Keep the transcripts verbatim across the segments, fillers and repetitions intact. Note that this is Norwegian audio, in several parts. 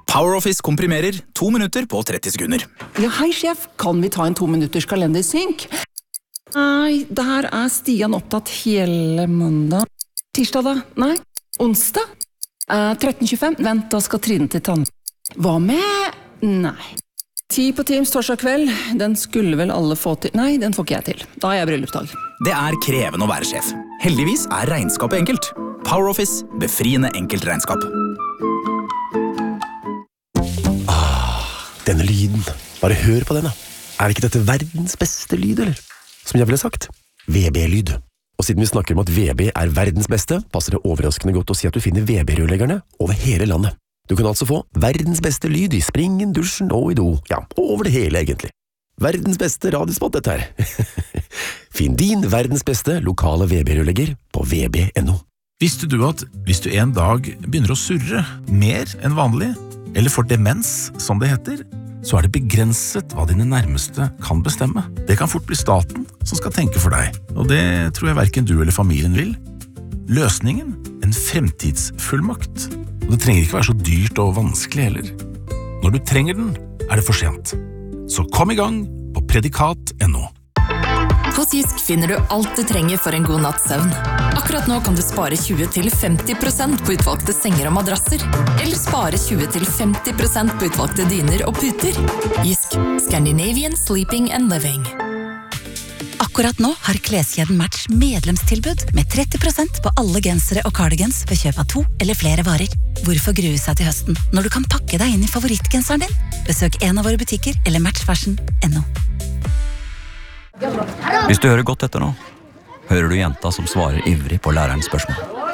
PowerOffice komprimerer to minutter på tretti sekunder. Ja, hei sjef, kan vi ta en to minutters kalendersynk? Nei, der er Stian opptatt hele mandag. Tirsdag da? Nei. Onsdag? Eh, tretten tjuefem? Vent, da skal Trine til tann. Hva med? Nei. Ti på Teams torsdag kveld, den skulle vel alle få til. Nei, den får ikke jeg til. Da har jeg bryllupsdag. Det er krevende å være sjef. Heldigvis er regnskapet enkelt. PowerOffice, befriende enkelt regnskap. Ah, denne lyden. Bare hør på den da. Er ikke dette verdens beste lyd, eller? Som jeg ville sagt, V B-lyd. Og siden vi snakker om at V B er verdens beste, passer det overraskende godt å si at du finner V B-rørleggerne over hele landet. Du kan altså få verdens beste lyd i springen, dusjen og i do. Ja, over det hele egentlig. Verdens beste radiospot dette her. Finn din verdens beste lokale V B-rørlegger på v b punktum no. Visste du at hvis du en dag begynner å surre mer enn vanlig, eller får demens, som det heter, så er det begrenset hva dine nærmeste kan bestemme. Det kan fort bli staten som skal tenke for deg, og det tror jeg hverken du eller familien vil. Løsningen? En fremtidsfullmakt. Og det trenger ikke være så dyrt og vanskelig heller. Når du trenger den, er det for sent. Så kom i gang på predikat punktum no. Hos Jysk finner du alt du trenger for en god natts søvn. Akkurat nå kan du spare tjue til femti prosent på utvalgte senger og madrasser, eller spare tjue til femti prosent på utvalgte dyner og puter. Jysk, Scandinavian Sleeping and Living. Akkurat nå har kleskjeden Match medlemstilbud med tretti prosent på alle gensere og cardigans ved kjøp av to eller flere varer. Hvorfor grue seg til høsten når du kan pakke deg inn i favorittgenseren din? Besøk en av våre butikker eller matchfashion punktum no. Hvis du hører godt etter nå, hører du jenta som svarer ivrig på lærerens spørsmål.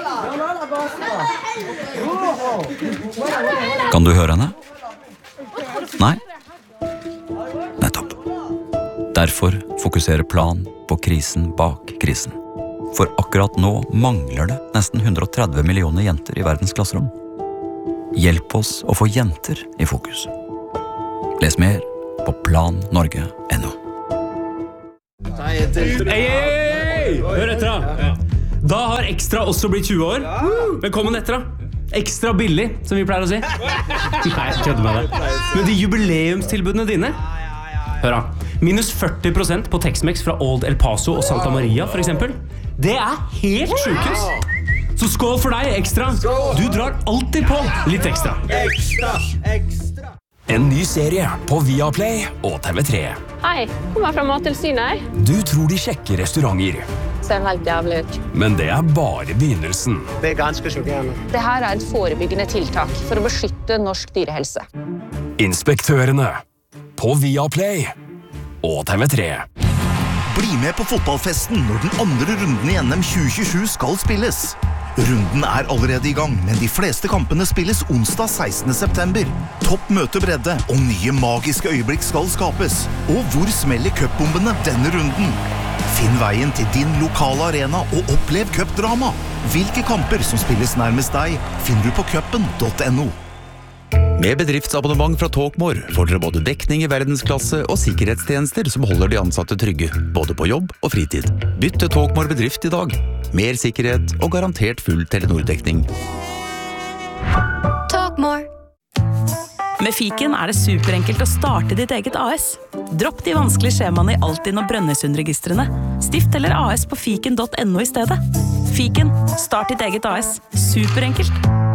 Kan du høre henne? Nei? Nettopp. Derfor fokuserer Plan på krisen bak krisen. For akkurat nå mangler det nesten hundre og tretti millioner jenter i verdens klasserom. Hjelp oss å få jenter i fokus. Les mer på plan norge punktum no. Hei, hei, hei! Hør etter da. Da har Ekstra også blitt tjue år. Velkommen etter da. Ekstra billig, som vi pleier å si. Nei, jeg kødder med det. Men de jubileumstilbudene dine? Hør da. Minus førti prosent på Tex-Mex fra Old El Paso og Santa Maria, for eksempel. Det er helt sjukehus. Så skål for deg, Ekstra. Du drar alltid på litt ekstra. Ekstra, ekstra. En ny serie på Viaplay og T V tre. Hei, kommer fra Mattilsynet. Du tror de sjekker restauranter. Ser helt jævlig ut. Men det er bare begynnelsen. Det er ganske sjokkerende. Det her er et forebyggende tiltak for å beskytte norsk dyrehelse. Inspektørene på Viaplay og T V tre. Bli med på fotballfesten når den andre runden i N M tjue tjuesju skal spilles. Runden er allerede i gang, men de fleste kampene spilles onsdag sekstende september. Topp møtebredde og nye magiske øyeblikk skal skapes. Og hvor smeller cupbombene denne runden? Finn veien til din lokale arena og opplev cupdrama. Hvilke kamper som spilles nærmest deg, finner du på cupen punktum no. Med bedriftsabonnement fra Talkmore får dere både dekning i verdensklasse og sikkerhetstjenester som holder de ansatte trygge, både på jobb og fritid. Bytt til Talkmore bedrift i dag. Mer sikkerhet og garantert full Telenor-dekning. Talkmore. Med Fiken er det superenkelt å starte ditt eget A S. Dropp de vanskelige skjemaene i Altinn og Brønnøysundregistrene. Stift eller A S på fiken punktum no i stedet. Fiken, start ditt eget A S. Superenkelt.